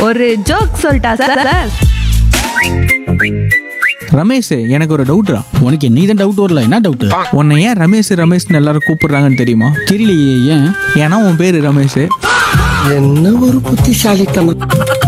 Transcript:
ஒரு ஜோக் சொல்லிட்டா சார். ரமேஷ், எனக்கு ஒரு டவுட்ரா. உனக்கு நீ தான் டவுட் வரல, என்ன டவுட்? உன்னை ஏன் ரமேஷ் ரமேஷ்னு எல்லாரும் கூப்பிடுறாங்கன்னு தெரியுமா? தெரியலையே, ஏன்? ஏன்னா உன் பேரு ரமேஷ். என்ன ஒரு புத்திசாலித்தனம்.